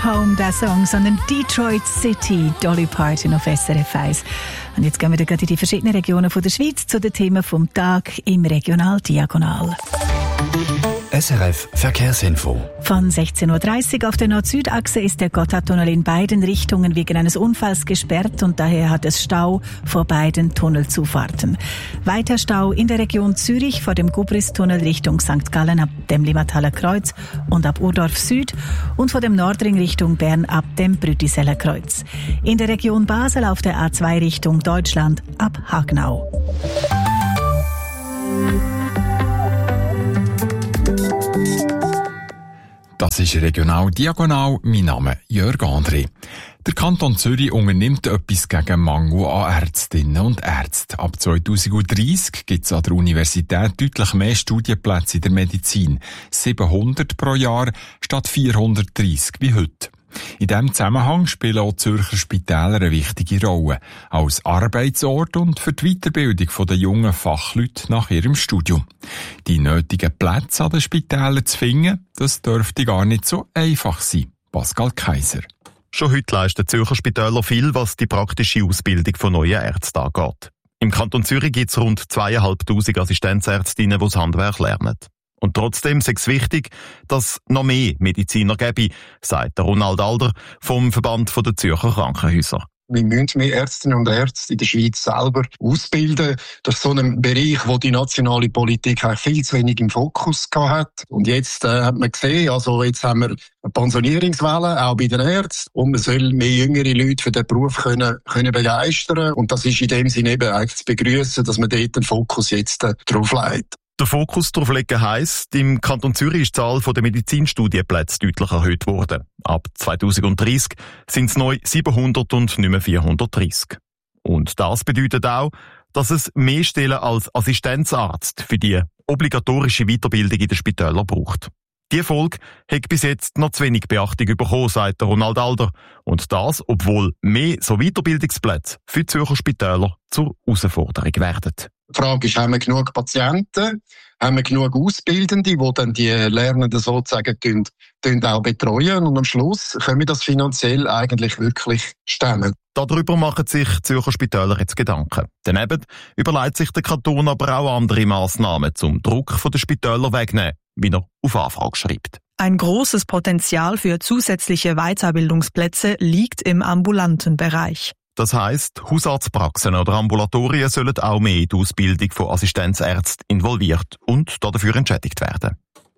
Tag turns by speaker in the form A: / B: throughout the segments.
A: Home, der Song, sondern Detroit City, Dolly Parton auf SRF 1. Und jetzt gehen wir gerade in die verschiedenen Regionen der Schweiz zu den Themen vom Tag im Regional Diagonal.
B: SRF Verkehrsinfo.
A: Von 16.30 Uhr auf der Nord-Süd-Achse ist der Gotthardtunnel in beiden Richtungen wegen eines Unfalls gesperrt und daher hat es Stau vor beiden Tunnelzufahrten. Weiter Stau in der Region Zürich vor dem Gubristunnel Richtung St. Gallen ab dem Limataler Kreuz und ab Urdorf Süd und vor dem Nordring Richtung Bern ab dem Brütiseller Kreuz. In der Region Basel auf der A2 Richtung Deutschland ab Hagnau.
C: Das ist Regional Diagonal. Mein Name ist Jörg André. Der Kanton Zürich unternimmt etwas gegen Mangel an Ärztinnen und Ärzten. Ab 2030 gibt es an der Universität deutlich mehr Studienplätze in der Medizin. 700 pro Jahr statt 430 wie heute. In diesem Zusammenhang spielen auch Zürcher Spitäler eine wichtige Rolle. Als Arbeitsort und für die Weiterbildung der jungen Fachleute nach ihrem Studium. Die nötigen Plätze an den Spitälern zu finden, das dürfte gar nicht so einfach sein. Pascal Kaiser.
D: Schon heute leisten Zürcher Spitäler viel, was die praktische Ausbildung von neuen Ärzten angeht. Im Kanton Zürich gibt es rund 2'500 Assistenzärztinnen, die das Handwerk lernen. Und trotzdem ist es wichtig, dass es noch mehr Mediziner gäbe, sagt Ronald Alder vom Verband der Zürcher Krankenhäuser.
E: Wir müssen mehr Ärztinnen und Ärzte in der Schweiz selber ausbilden. Das ist so ein Bereich, wo die nationale Politik eigentlich viel zu wenig im Fokus gehabt hat. Und jetzt hat man gesehen, also jetzt haben wir eine Pensionierungswelle, auch bei den Ärzten. Und man soll mehr jüngere Leute für den Beruf können begeistern. Und das ist in dem Sinne eben eigentlich zu begrüßen, dass man dort den Fokus jetzt drauf legt.
D: Der Fokus darauf legen heisst, im Kanton Zürich ist die Zahl der Medizinstudienplätze deutlich erhöht worden. Ab 2030 sind es neu 700 und nicht mehr 430. Und das bedeutet auch, dass es mehr Stellen als Assistenzarzt für die obligatorische Weiterbildung in den Spitälern braucht. Die Folge hat bis jetzt noch zu wenig Beachtung bekommen, sagt Ronald Alder. Und das, obwohl mehr so Weiterbildungsplätze für die Zürcher Spitäler zur Herausforderung werden.
E: Die Frage ist, haben wir genug Patienten? Haben wir genug Ausbildende, die dann die Lernenden sozusagen auch betreuen? Und am Schluss können wir das finanziell eigentlich wirklich stemmen.
D: Darüber machen sich die Zürcher Spitäler jetzt Gedanken. Daneben überlegt sich der Kanton aber auch andere Massnahmen, zum Druck von den Spitälern wegnehmen, wie er auf Anfrage schreibt.
F: Ein großes Potenzial für zusätzliche Weiterbildungsplätze liegt im ambulanten Bereich.
D: Das heisst, Hausarztpraxen oder Ambulatorien sollen auch mehr in die Ausbildung von Assistenzärzten involviert und dafür entschädigt werden.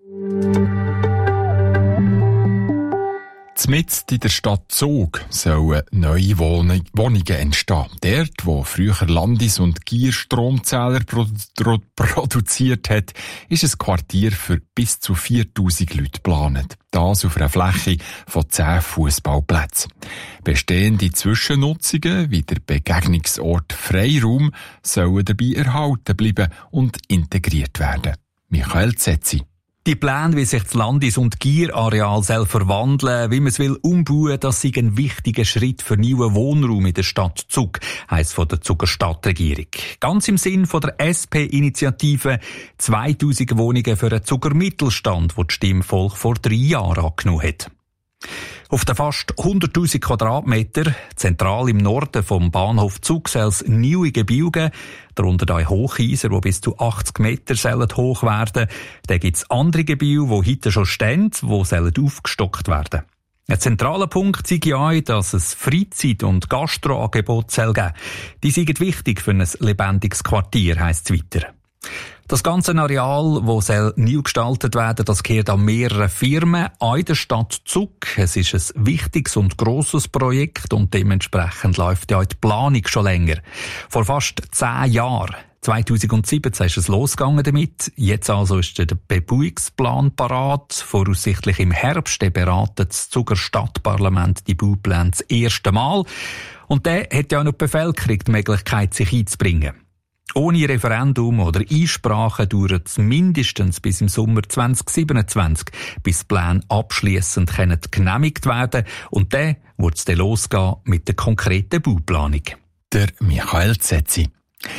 C: Mitten in der Stadt Zug sollen neue Wohnungen entstehen. Dort, wo früher Landis- und Gier-Stromzähler produziert hat, ist ein Quartier für bis zu 4000 Leute geplant. Das auf einer Fläche von 10 Fußballplätzen. Bestehende Zwischennutzungen wie der Begegnungsort Freiraum sollen dabei erhalten bleiben und integriert werden. Michael Zetzi.
G: Die Pläne, wie sich das Landis- und Gier-Areal verwandeln, wie man es will umbauen, das ist ein wichtiger Schritt für neuen Wohnraum in der Stadt Zug, heisst von der Zuger Stadtregierung. Ganz im Sinn von der SP-Initiative 2000 Wohnungen für einen Zuger Mittelstand, die das Stimmvolk vor 3 Jahren angenommen hat. Auf den fast 100.000 Quadratmeter, zentral im Norden vom Bahnhof Zug, soll es neue Gebilde, darunter ein Hochhäuser, die bis zu 80 Meter hoch werden. Dann gibt es andere Gebilde, die heute schon stehen, die aufgestockt werden. Ein zentraler Punkt sei auch, dass es Freizeit- und Gastroangebote geben soll. Die sind wichtig für ein lebendiges Quartier, heisst es weiter. Das ganze Areal, das neu gestaltet werden, das gehört an mehrere Firmen in der Stadt Zug. Es ist ein wichtiges und grosses Projekt und dementsprechend läuft ja die Planung schon länger. Vor fast 10 Jahren, 2017, ist es losgegangen damit. Jetzt also ist der Bebauungsplan parat. Voraussichtlich im Herbst beratet das Zuger Stadtparlament die Baupläne das erste Mal. Und der hat ja noch die Bevölkerung die Möglichkeit, sich einzubringen. Ohne Referendum oder Einsprache dauert es mindestens bis im Sommer 2027, bis die Pläne abschliessend genehmigt werden können. Und dann wird es dann losgehen mit der konkreten Bauplanung.
C: Der Michael Zetzi.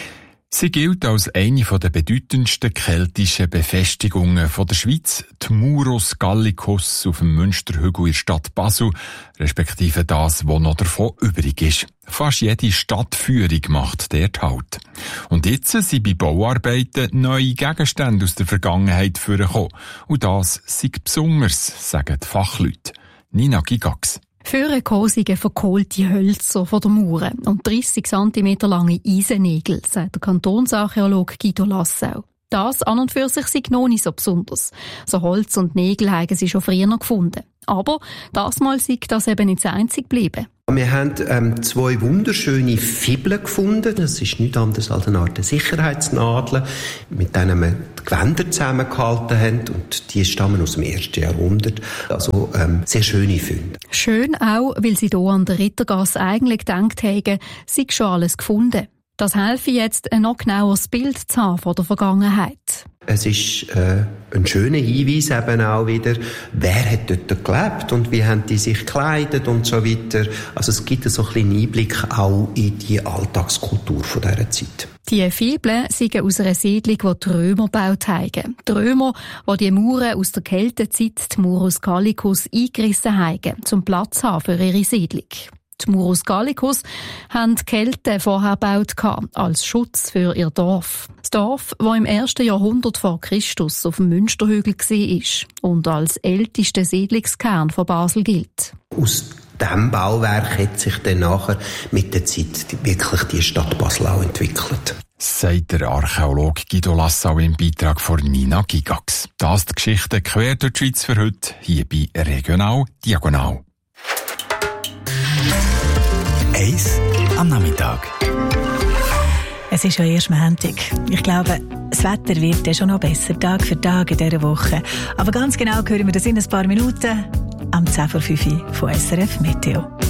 C: Sie gilt als eine der bedeutendsten keltischen Befestigungen der Schweiz, die Murus Gallicus auf dem Münsterhügel in der Stadt Basel, respektive das, was noch davon übrig ist. Fast jede Stadtführung macht dort Halt. Und jetzt sind bei Bauarbeiten neue Gegenstände aus der Vergangenheit vorgekommen. Und das sei besonders, sagen die Fachleute. Nina Gigax.
H: Vorgekommen verkohlte Hölzer von der Mauer und 30 cm lange Eisennägel, sagt der Kantonsarchäologe Guido Lassau. Das an und für sich sei noch nicht so besonders. So Holz und Nägel haben sie schon früher noch gefunden. Aber das Mal sei das eben nicht das einzige geblieben.
I: Wir haben 2 wunderschöne Fibeln gefunden. Das ist nichts anderes als eine Art Sicherheitsnadel, mit denen wir die Gewänder zusammengehalten haben. Und die stammen aus dem 1. Jahrhundert. Also sehr schöne Funde. Schön auch, weil sie hier an der Rittergasse eigentlich gedacht haben, sei schon alles gefunden. Das helfe jetzt, ein noch genaueres Bild zu haben von der Vergangenheit. Es ist ein schöner Hinweis eben auch wieder, wer hat dort gelebt und wie haben die sich gekleidet und so weiter. Also es gibt so ein bisschen Einblick auch in die Alltagskultur von dieser Zeit. Die Fibeln sind aus einer Siedlung, die die Römer gebaut haben. Die Römer, die Mauern aus der Keltenzeit, die Murus Gallicus, eingerissen haben, zum Platz haben für ihre Siedlung. Die Murus Gallicus haben die Kelten vorher gebaut als Schutz für ihr Dorf. Das Dorf, das im 1. Jahrhundert vor Christus auf dem Münsterhügel war und als ältester Siedlungskern von Basel gilt. Aus diesem Bauwerk hat sich dann nachher mit der Zeit wirklich die Stadt Basel auch entwickelt.
C: Sagt der Archäologe Guido Lassau im Beitrag von Nina Gigax. Das die Geschichte quer durch die Schweiz für heute, hier bei Regional Diagonal.
B: Eis am Nachmittag.
A: Es ist ja erst Montag. Ich glaube, das Wetter wird ja schon noch besser, Tag für Tag in dieser Woche. Aber ganz genau hören wir das in ein paar Minuten am 10:05 von SRF Meteo.